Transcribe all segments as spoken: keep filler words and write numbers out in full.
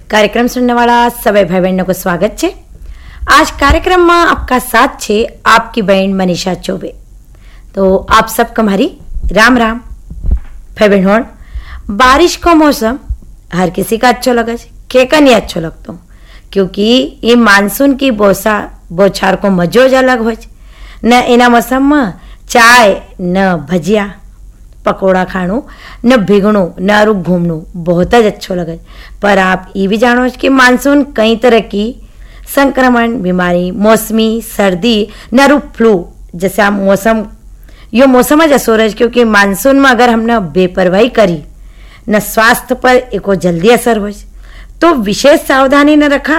कार्यक्रम सुनने वाला सभी भाई बहनों को स्वागत है। आज कार्यक्रम में आपका साथ छे आपकी बहन मनीषा चौबे। तो आप सबको हमारी राम राम। भाई बहनों, बारिश का मौसम हर किसी का अच्छा लगे, के का नहीं अच्छा लगता, क्योंकि ये मानसून की बोसा बौछार को मजो ज अलग हो। न एना मौसम में चाय न भजिया पकोड़ा खाणु न भीगणु न रुक घूमणु बहुत ज अच्छो लगे। पर आप ये भी जानो कि मानसून कई तरह की संक्रमण बीमारी, मौसमी सर्दी न रुक फ्लू जैसे मौसम यो मौसम ज असर है, क्योंकि मानसून में अगर हमने बेपरवाही करी न स्वास्थ्य पर एको जल्दी असर हो, तो विशेष सावधानी न रखा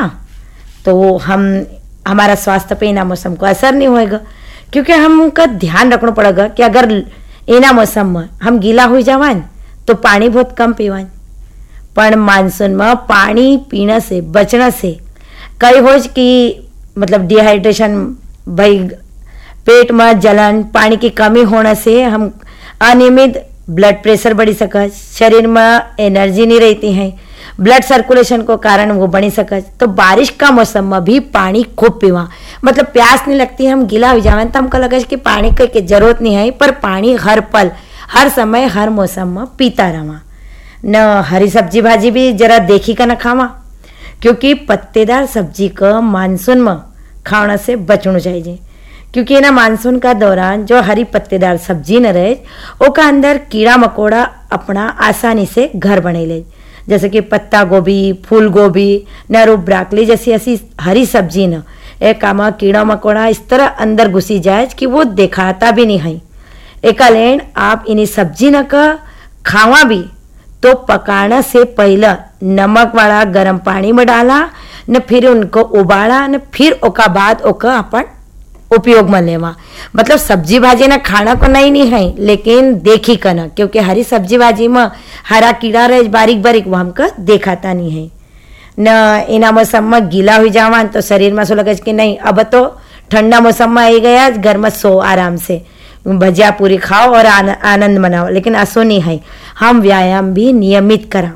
तो हम हमारा स्वास्थ्य पे इना मौसम को असर नहीं होएगा। क्योंकि हमका ध्यान रखना पड़ेगा कि अगर इना मौसम में हम गीला हो जावान तो पानी बहुत कम पीवान। पर मानसून में पानी पीने से बचने से कई हो कि मतलब डिहाइड्रेशन, भाई पेट में जलन, पानी की कमी होने से हम अनियमित ब्लड प्रेशर बढ़ी सके, शरीर में एनर्जी नहीं रहती है, ब्लड सर्कुलेशन को कारण वो बनी सके। तो बारिश का मौसम में भी पानी खूब पीवा, मतलब प्यास नहीं लगती, हम गीला हो जाए तो हमको लगे कि पानी की जरूरत नहीं है, पर पानी हर पल हर समय हर मौसम में पीता रहा। न हरी सब्जी भाजी भी जरा देखी का न खावा, क्योंकि पत्तेदार सब्जी का मानसून में खाने से बचना चाहिए। क्योंकि ना मानसून का दौरान जो हरी पत्तेदार सब्जी न रहे ओका अंदर कीड़ा मकोड़ा अपना आसानी से घर बने ले, जैसे कि पत्ता गोभी, फूल गोभी, नरू ब्राकली जैसी ऐसी हरी सब्जी न एक आमा कीड़ा मकोड़ा इस तरह अंदर घुसी जाए कि वो दिखाता भी नहीं है। एक लेन आप इन्हीं सब्जी न का खावा भी तो पकाने से पहले नमक वाला गर्म पानी में डाला न फिर उनको उबाला न फिर ओका बाद ओका अपन उपयोग में लेवा। मतलब सब्जी भाजी ना खाना को नहीं नहीं है, लेकिन देखी का ना, क्योंकि हरी सब्जी भाजी में हरा कीड़ा रहे बारीक बारीक वो हमका देखाता नहीं है। न इना मौसम में गीला हो जावान तो शरीर में सो लगे कि नहीं अब तो ठंडा मौसम में आई गया, घर में सो आराम से भजिया पूरी खाओ और आन, आनंद मनाओ। लेकिन ऐसो नहीं है, हम व्यायाम भी नियमित करा।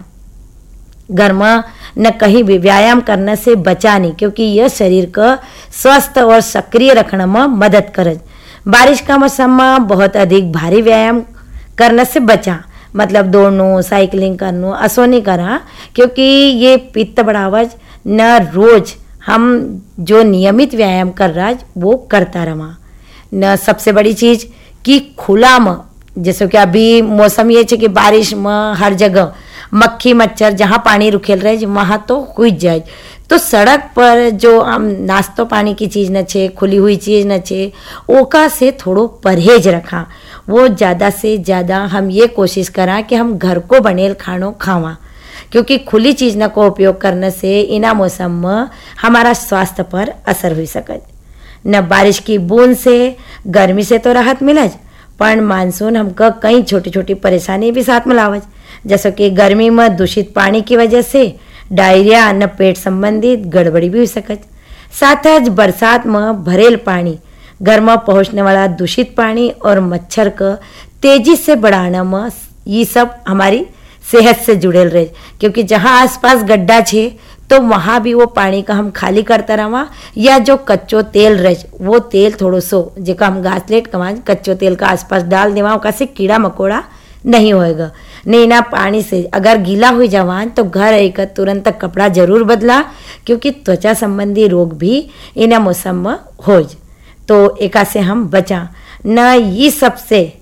घर में न कहीं भी व्यायाम करने से बचा नहीं, क्योंकि यह शरीर को स्वस्थ और सक्रिय रखने में मदद करे। बारिश का मौसम में बहुत अधिक भारी व्यायाम करने से बचा, मतलब दौड़नो साइकिलिंग करनो असो नहीं करा, क्योंकि ये पित्त बढ़ावज न रोज हम जो नियमित व्यायाम कर रहा वो करता रहा। न सबसे बड़ी चीज कि खुला में, जैसे कि अभी मौसम ये है कि बारिश में हर जगह मक्खी मच्छर जहाँ पानी रुकेल रहे वहां तो हुई जाए। तो सड़क पर जो हम नाश्तो पानी की चीज न छे, खुली हुई चीज न छे, ओका से थोड़ो परहेज रखा। वो ज़्यादा से ज़्यादा हम ये कोशिश करा कि हम घर को बनेल खानो खावा, क्योंकि खुली चीज न को उपयोग करने से इना मौसम में हमारा स्वास्थ्य पर असर हो सके। न बारिश की बूंद से गर्मी से तो राहत मिले, पर मानसून हमको कई छोटी छोटी परेशानी भी साथ में लावज, जैसे कि गर्मी में दूषित पानी की वजह से डायरिया न पेट संबंधित गड़बड़ी भी हो सके। साथ ही बरसात में भरेल पानी, घर में पहुँचने वाला दूषित पानी और मच्छर को तेजी से बढ़ाने में ये सब हमारी सेहत से जुड़ेल रहे, क्योंकि जहाँ आसपास गड्ढा छे तो वहाँ भी वो पानी का हम खाली करता रहा, या जो कच्चो तेल रहे वो तेल थोड़ो सो जेका हम गासलेट कमा कच्चो तेल का आसपास डाल देवा, ओका से कीड़ा मकोड़ा नहीं होएगा। नहीं ना पानी से अगर गीला हो जावान तो घर एक तुरंत कपड़ा जरूर बदला, क्योंकि त्वचा संबंधी रोग भी इन मौसम में हो, तो एका से हम बचा न। ये सबसे